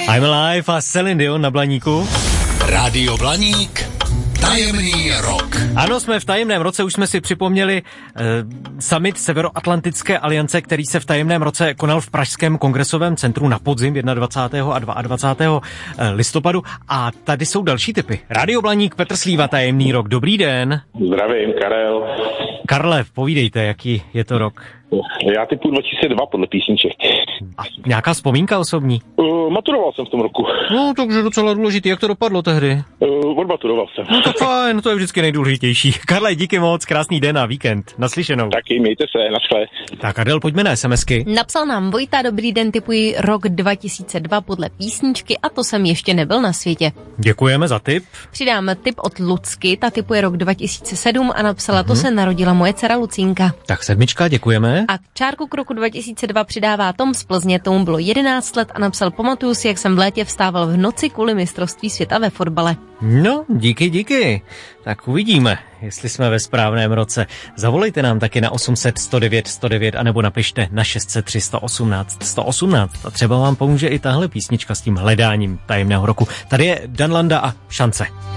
I'm Alive a Celine Dion na Blaníku. Rádio Blaník, tajemný rok. Ano, jsme v tajemném roce, už jsme si připomněli summit Severoatlantické aliance, který se v tajemném roce konal v Pražském kongresovém centru na podzim 21. a 22. listopadu. A tady jsou další tipy. Rádio Blaník, Petr Slíva, tajemný rok. Dobrý den. Zdravím, Karel. Karle, povídejte, jaký je to rok? Já typu 2002 podle písniček. A nějaká vzpomínka osobní? Maturoval jsem v tom roku. No, takže docela důležitý. Jak to dopadlo tehdy? Odmaturoval jsem. No tak fajn, to je vždycky nejdůležitější. Karle, díky moc, krásný den a víkend. Naslyšenou. Taky, mějte se, naschle. Tak Adel, pojďme na SMSky. Napsal nám Vojta, dobrý den, tipuji rok 2002 podle písničky a to jsem ještě nebyl na světě. Děkujeme za tip. Přidám tip od Lucky, ta tipuje rok 2007 a napsala, to se narodila moje dcera Lucínka. Tak 7, děkujeme. A čárku k roku 2002 přidává Tom z Plzně, tomu bylo 11 let a napsal, pamatuju si, jak jsem v létě vstával v noci kvůli mistrovství světa ve fotbale. No, díky. Tak uvidíme, jestli jsme ve správném roce. Zavolejte nám taky na 800 109 109 anebo napište na 603 118 118 a třeba vám pomůže i tahle písnička s tím hledáním tajemného roku. Tady je Dan Landa a Šance.